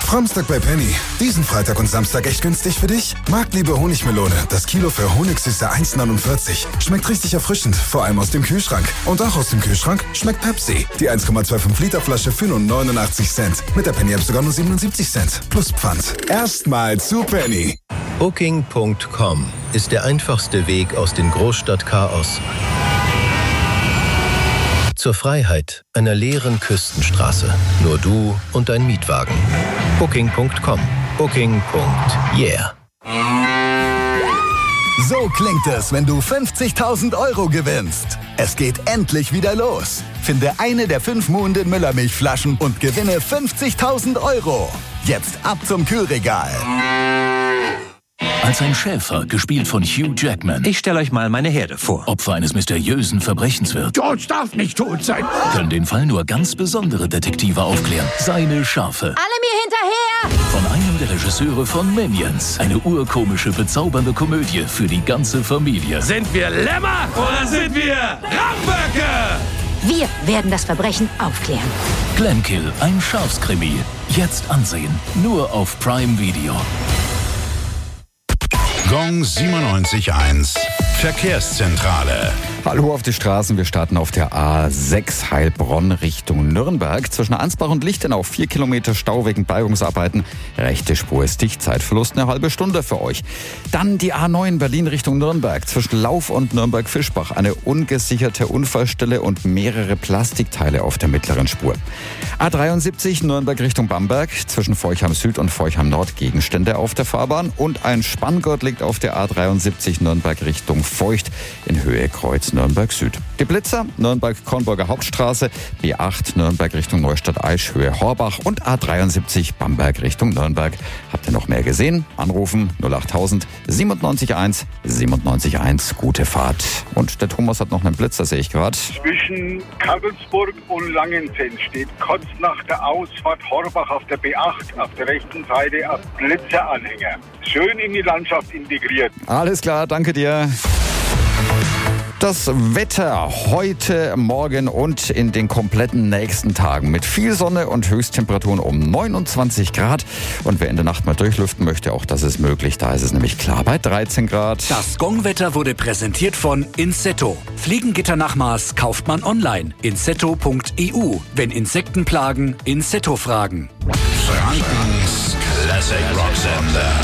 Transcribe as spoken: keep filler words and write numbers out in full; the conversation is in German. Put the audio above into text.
Samstag bei Penny. Diesen Freitag und Samstag echt günstig für dich? Marktliebe Honigmelone. Das Kilo für Honigsüße eins neunundvierzig. Schmeckt richtig erfrischend, vor allem aus dem Kühlschrank. Und auch aus dem Kühlschrank schmeckt Pepsi. Die eins Komma fünfundzwanzig Liter Flasche für nur neunundachtzig Cent. Mit der Penny App sogar nur siebenundsiebzig Cent. Plus Pfand. Erstmal zu Penny. Booking Punkt com ist der einfachste Weg aus dem Großstadtchaos zur Freiheit einer leeren Küstenstraße. Nur du und dein Mietwagen. Booking Punkt com. Booking. Yeah. So klingt es, wenn du fünfzigtausend Euro gewinnst. Es geht endlich wieder los. Finde eine der fünf Muhnden Müllermilchflaschen und gewinne fünfzigtausend Euro. Jetzt ab zum Kühlregal. Als ein Schäfer, gespielt von Hugh Jackman. Ich stelle euch mal meine Herde vor. Opfer eines mysteriösen Verbrechens wird. George darf nicht tot sein. Können den Fall nur ganz besondere Detektive aufklären. Seine Schafe. Alle mir hinterher! Von einem der Regisseure von Minions. Eine urkomische, bezaubernde Komödie für die ganze Familie. Sind wir Lämmer oder sind wir Ramböcke? Wir werden das Verbrechen aufklären. Glenkill, ein Schafskrimi. Jetzt ansehen. Nur auf Prime Video. Gong siebenundneunzig Komma eins Verkehrszentrale. Hallo auf die Straßen. Wir starten auf der A sechs Heilbronn Richtung Nürnberg. Zwischen Ansbach und Lichtenau vier Kilometer Stau wegen Bergungsarbeiten. Rechte Spur ist dicht. Zeitverlust eine halbe Stunde für euch. Dann die A neun Berlin Richtung Nürnberg. Zwischen Lauf und Nürnberg-Fischbach eine ungesicherte Unfallstelle und mehrere Plastikteile auf der mittleren Spur. A dreiundsiebzig Nürnberg Richtung Bamberg. Zwischen Forchheim Süd und Forchheim Nord Gegenstände auf der Fahrbahn. Und ein Spanngurt liegt auf der A dreiundsiebzig Nürnberg Richtung Feucht in Höhe Kreuz Nürnberg Süd. Die Blitzer, Nürnberg-Kornburger Hauptstraße, B acht Nürnberg Richtung Neustadt-Aisch, Höhe Horbach und A dreiundsiebzig Bamberg Richtung Nürnberg. Habt ihr noch mehr gesehen? Anrufen null achttausend siebenundneunzig eins siebenundneunzig eins. Gute Fahrt. Und der Thomas hat noch einen Blitzer, sehe ich gerade. Zwischen Karlsburg und Langenzenn steht kurz nach der Ausfahrt Horbach auf der B acht auf der rechten Seite ein Blitzeranhänger. Schön in die Landschaft integriert. Alles klar, danke dir. Das Wetter heute, morgen und in den kompletten nächsten Tagen mit viel Sonne und Höchsttemperaturen um neunundzwanzig Grad. Und wer in der Nacht mal durchlüften möchte, auch das ist möglich. Da ist es nämlich klar bei dreizehn Grad. Das Gong-Wetter wurde präsentiert von Insetto. Fliegengitter nach Maß kauft man online. insetto punkt e u. Wenn Insekten plagen, Insetto fragen. Frankens Classic Rock Sender.